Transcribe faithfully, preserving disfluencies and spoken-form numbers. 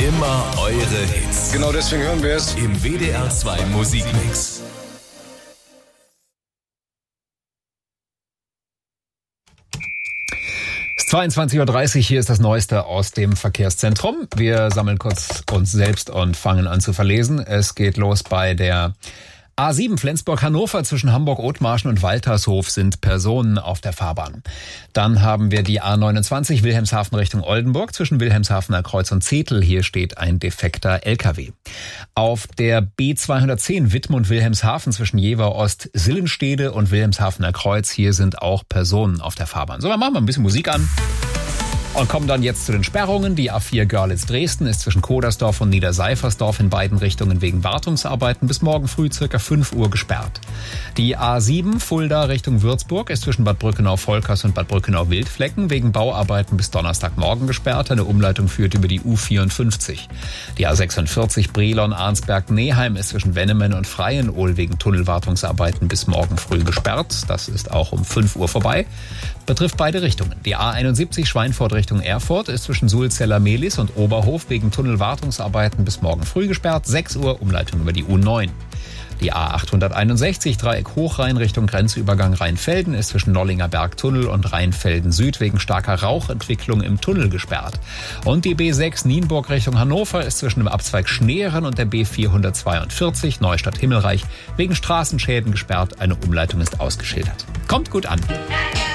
Immer eure Hits. Genau deswegen hören wir es Im W D R zwei Musikmix. zweiundzwanzig Uhr dreißig, hier ist das Neueste aus dem Verkehrszentrum. Wir sammeln kurz uns selbst und fangen an zu verlesen. Es geht los bei der A sieben Flensburg-Hannover. Zwischen Hamburg-Othmarschen und Waltershof sind Personen auf der Fahrbahn. Dann haben wir die A neunundzwanzig Wilhelmshaven Richtung Oldenburg. Zwischen Wilhelmshavener Kreuz und Zetel. Hier steht ein defekter L K W. Auf der B zweihundertzehn Wittmund-Wilhelmshaven zwischen Jever-Ost-Sillenstede und Wilhelmshavener Kreuz. Hier sind auch Personen auf der Fahrbahn. So, dann machen wir ein bisschen Musik an. Und kommen dann jetzt zu den Sperrungen. Die A vier Görlitz-Dresden ist zwischen Kodersdorf und Niederseifersdorf in beiden Richtungen wegen Wartungsarbeiten bis morgen früh circa fünf Uhr gesperrt. Die A sieben Fulda Richtung Würzburg ist zwischen Bad Brückenau-Volkers und Bad Brückenau-Wildflecken wegen Bauarbeiten bis Donnerstagmorgen gesperrt. Eine Umleitung führt über die U vierundfünfzig. Die A sechsundvierzig Brilon-Arnsberg-Neheim ist zwischen Wennemen und Freienohl wegen Tunnelwartungsarbeiten bis morgen früh gesperrt. Das ist auch um fünf Uhr vorbei. Betrifft beide Richtungen. Die A einundsiebzig Schweinfurt Richtung Erfurt ist zwischen Sulzeller-Mehlis und Oberhof wegen Tunnelwartungsarbeiten bis morgen früh gesperrt. sechs Uhr Umleitung über die U neun. Die A achthunderteinundsechzig Dreieck Hochrhein Richtung Grenzübergang Rheinfelden ist zwischen Nollinger Bergtunnel und Rheinfelden Süd wegen starker Rauchentwicklung im Tunnel gesperrt. Und die B sechs Nienburg Richtung Hannover ist zwischen dem Abzweig Schneeren und der B vierhundertzweiundvierzig Neustadt Himmelreich wegen Straßenschäden gesperrt. Eine Umleitung ist ausgeschildert. Kommt gut an.